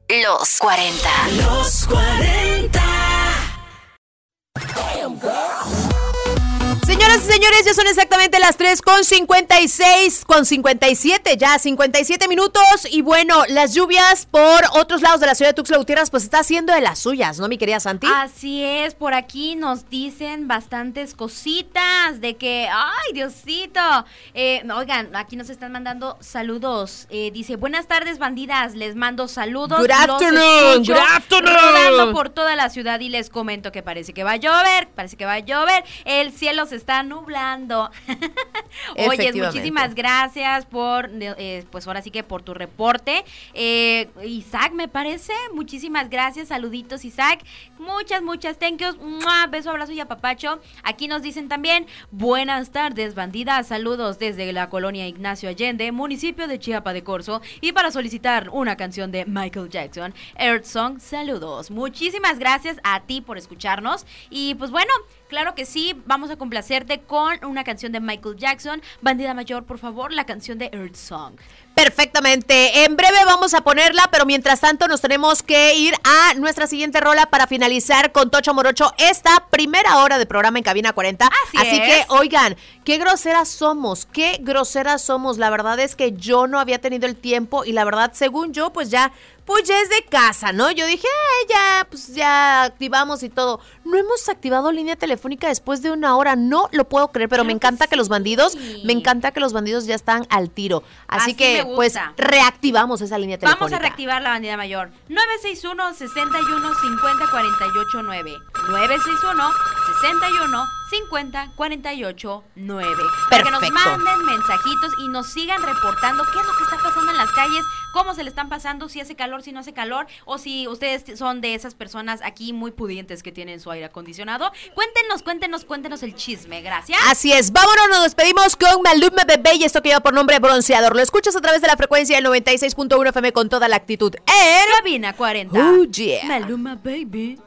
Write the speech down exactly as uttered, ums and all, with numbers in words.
Los cuarenta. Los cuarenta. Señoras y señores, ya son exactamente las tres con cincuenta y seis, con cincuenta y siete, ya cincuenta y siete minutos. Y bueno, las lluvias por otros lados de la ciudad de Tuxtla Gutiérrez, pues está haciendo de las suyas, ¿no, mi querida Santi? Así es, por aquí nos dicen bastantes cositas de que, ¡ay, Diosito! Eh, oigan, aquí nos están mandando saludos. Eh, dice, buenas tardes, bandidas, les mando saludos. Good afternoon, good afternoon. Rodando por toda la ciudad y les comento que parece que va a llover, parece que va a llover. El cielo se está nublando. Oye, muchísimas gracias por, eh, pues ahora sí que por tu reporte. Eh, Isaac, me parece, muchísimas gracias, saluditos, Isaac. Muchas, muchas thank yous. ¡Mua! Beso, abrazo y apapacho. Aquí nos dicen también, buenas tardes, bandidas, saludos desde la colonia Ignacio Allende, municipio de Chiapa de Corzo, y para solicitar una canción de Michael Jackson, Earth Song, saludos. Muchísimas gracias a ti por escucharnos. Y pues bueno, claro que sí, vamos a complacerte con una canción de Michael Jackson. Bandida Mayor, por favor, la canción de Earth Song. Perfectamente, en breve vamos a ponerla, pero mientras tanto nos tenemos que ir a nuestra siguiente rola para finalizar con Tocho Morocho esta primera hora de programa en Cabina cuarenta. Así, Así es. que, oigan, qué groseras somos, qué groseras somos. La verdad es que yo no había tenido el tiempo y la verdad, según yo, pues ya... Pues ya es de casa, ¿no? Yo dije, eh, ya, pues ya activamos y todo. No hemos activado línea telefónica después de una hora, no lo puedo creer, pero claro me encanta que, sí. que los bandidos, me encanta que los bandidos ya están al tiro. Así, Así que, pues, reactivamos esa línea telefónica. Vamos a reactivar la bandida mayor. nueve seis uno, seis uno, cinco cero, cuatro ocho nueve. nueve seis uno, seis uno, cinco cero, cuatro ocho nueve. Para que nos manden mensajitos y nos sigan reportando qué es lo que está pasando en las calles, cómo se le están pasando, si hace calor, si no hace calor, o si ustedes son de esas personas aquí muy pudientes que tienen su aire acondicionado. Cuéntenos, cuéntenos, cuéntenos el chisme, gracias. Así es, vámonos, nos despedimos con Maluma Bebé y esto que lleva por nombre Bronceador. Lo escuchas a través de la frecuencia del noventa y seis punto uno F M con toda la actitud en Cabina cuarenta. Oh yeah. Maluma Baby.